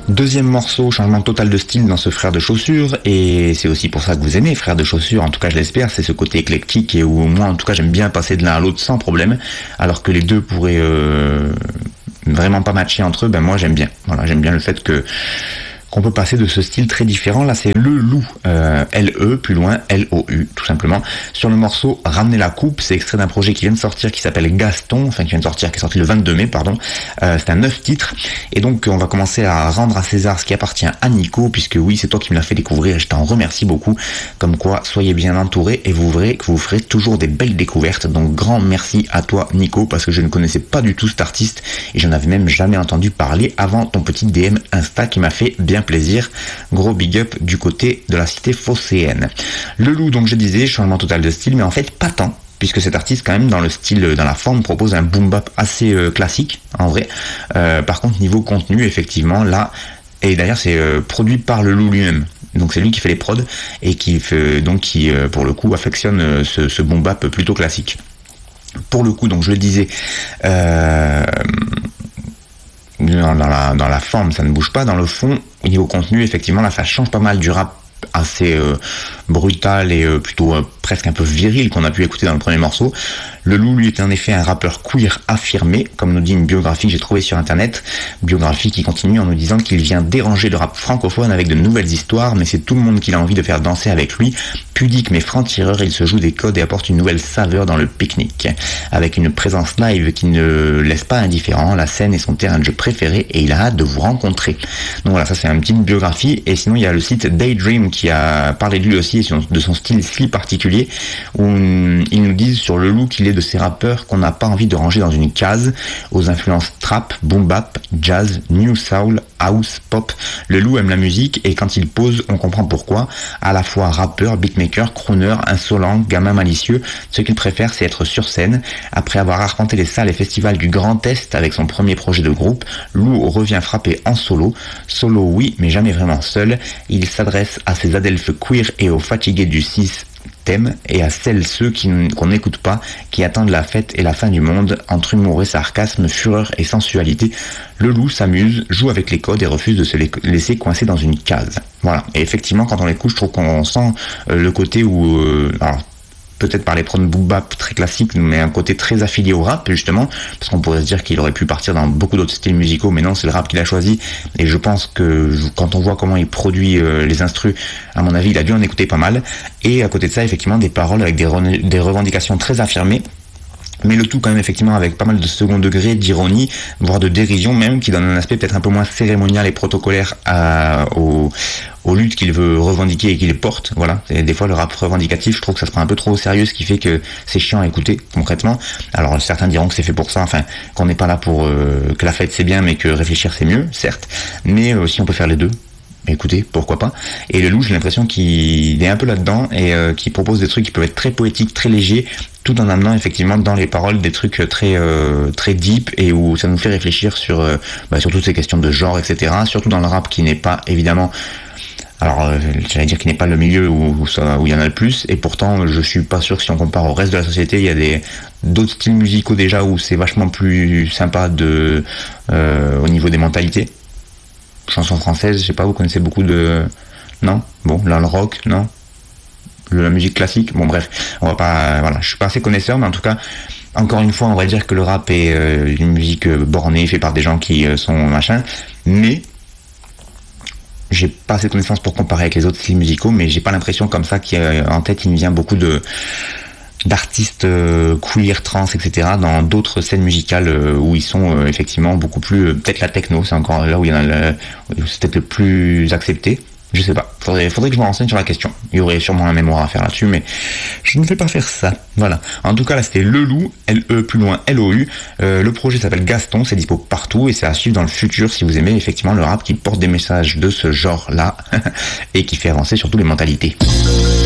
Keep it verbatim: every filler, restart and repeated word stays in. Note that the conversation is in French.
Deuxième morceau, changement total de style dans ce Frère de Chaussures, et c'est aussi pour ça que vous aimez Frère de Chaussures, en tout cas je l'espère, c'est ce côté éclectique et où moi en tout cas j'aime bien passer de l'un à l'autre sans problème, alors que les deux pourraient euh, vraiment pas matcher entre eux. Ben moi j'aime bien, voilà, j'aime bien le fait que qu'on peut passer de ce style très différent. Là c'est Le Loup, euh, L E plus loin L O U tout simplement, sur le morceau Ramener la coupe. C'est extrait d'un projet qui vient de sortir qui s'appelle Gaston, enfin qui vient de sortir, qui est sorti le vingt-deux mai pardon. Euh, c'est un neuf titres, et donc on va commencer à rendre à César ce qui appartient à Nico, puisque oui c'est toi qui me l'as fait découvrir et je t'en remercie beaucoup. Comme quoi soyez bien entourés et vous verrez que vous ferez toujours des belles découvertes, donc grand merci à toi Nico, parce que je ne connaissais pas du tout cet artiste et j'en avais même jamais entendu parler avant ton petit D M Insta qui m'a fait bien plaisir. Gros big up du côté de la cité phocéenne. Le Loup, donc je disais, changement total de style, mais en fait pas tant, puisque cet artiste quand même dans le style, dans la forme, propose un boom bap assez euh, classique en vrai. Euh, par contre niveau contenu effectivement là, et d'ailleurs c'est euh, produit par le Loup lui-même. Donc c'est lui qui fait les prods et qui fait, donc qui euh, pour le coup affectionne euh, ce, ce boom bap plutôt classique. Pour le coup, donc je le disais, euh, Dans la, dans la forme ça ne bouge pas, dans le fond au niveau contenu effectivement là ça change pas mal du rap assez euh, brutal et euh, plutôt euh, presque un peu viril qu'on a pu écouter dans le premier morceau. Le Loup lui est en effet un rappeur queer affirmé, comme nous dit une biographie que j'ai trouvée sur internet, biographie qui continue en nous disant qu'il vient déranger le rap francophone avec de nouvelles histoires, mais c'est tout le monde qu'il a envie de faire danser avec lui. Pudique mais franc-tireur, il se joue des codes et apporte une nouvelle saveur dans le pique-nique, avec une présence live qui ne laisse pas indifférent. La scène est son terrain de jeu préféré et il a hâte de vous rencontrer. Donc voilà, ça c'est une petite biographie. Et sinon il y a le site Daydream qui a parlé de lui aussi et de son style si particulier, où ils nous disent sur Le Loup qu'il est de ces rappeurs qu'on n'a pas envie de ranger dans une case, aux influences trap, boom bap, jazz, new soul, house, pop. Le Loup aime la musique et quand il pose, on comprend pourquoi. À la fois rappeur, beatmaker, crooner, insolent, gamin malicieux, ce qu'il préfère c'est être sur scène. Après avoir arpenté les salles et festivals du Grand Est avec son premier projet de groupe, Loup revient frapper en solo. Solo oui, mais jamais vraiment seul. Il s'adresse à ses adelphes queer et aux fatigués du six thème et à celles ceux qui qu'on n'écoute pas, qui attendent la fête et la fin du monde, entre humour et sarcasme, fureur et sensualité. Le Loup s'amuse, joue avec les codes et refuse de se laisser coincer dans une case. Voilà. Et effectivement, quand on l'écoute, je trouve qu'on sent euh, le côté où, euh, alors, peut-être par les prods boom bap très classiques, mais un côté très affilié au rap justement, parce qu'on pourrait se dire qu'il aurait pu partir dans beaucoup d'autres styles musicaux, mais non, c'est le rap qu'il a choisi. Et je pense que quand on voit comment il produit euh, les instrus, à mon avis il a dû en écouter pas mal. Et à côté de ça effectivement des paroles avec des, re- des revendications très affirmées, mais le tout quand même effectivement avec pas mal de second degré, d'ironie, voire de dérision même, qui donne un aspect peut-être un peu moins cérémonial et protocolaire à, aux, aux luttes qu'il veut revendiquer et qu'il porte. Voilà, et des fois le rap revendicatif, je trouve que ça se prend un peu trop au sérieux, ce qui fait que c'est chiant à écouter concrètement. Alors certains diront que c'est fait pour ça, enfin qu'on n'est pas là pour euh, que la fête c'est bien mais que réfléchir c'est mieux, certes, mais euh, si on peut faire les deux, écoutez, pourquoi pas. Et Le Loup, j'ai l'impression qu'il est un peu là-dedans et euh, qu'il propose des trucs qui peuvent être très poétiques, très légers, tout en amenant effectivement dans les paroles des trucs très euh, très deep et où ça nous fait réfléchir sur euh, bah, sur toutes ces questions de genre, et cetera. Surtout dans le rap qui n'est pas évidemment, alors euh, j'allais dire qu'il n'est pas le milieu où, où, ça, où il y en a le plus, et pourtant je suis pas sûr que si on compare au reste de la société, il y a des d'autres styles musicaux déjà où c'est vachement plus sympa de euh, au niveau des mentalités. Chansons françaises, je sais pas, vous connaissez beaucoup de... Non ? Bon, là, le rock, non ? La musique classique, bon bref, on va pas... Voilà, je suis pas assez connaisseur, mais en tout cas, encore une fois, on va dire que le rap est euh, une musique bornée, faite par des gens qui euh, sont machin, mais j'ai pas assez de connaissances pour comparer avec les autres styles musicaux, mais j'ai pas l'impression comme ça qu'en tête, il me vient beaucoup de... d'artistes euh, queer, trans, et cetera dans d'autres scènes musicales euh, où ils sont euh, effectivement beaucoup plus... Euh, peut-être la techno, c'est encore là où il y en a le, c'est peut-être le plus accepté. Je sais pas. Faudrait, faudrait que je me renseigne sur la question. Il y aurait sûrement un mémoire à faire là-dessus, mais je ne vais pas faire ça. Voilà. En tout cas, là, c'était Le Loup, L E plus loin L O U. Euh, le projet s'appelle Gaston, c'est dispo partout et c'est à suivre dans le futur si vous aimez effectivement le rap qui porte des messages de ce genre-là et qui fait avancer surtout les mentalités.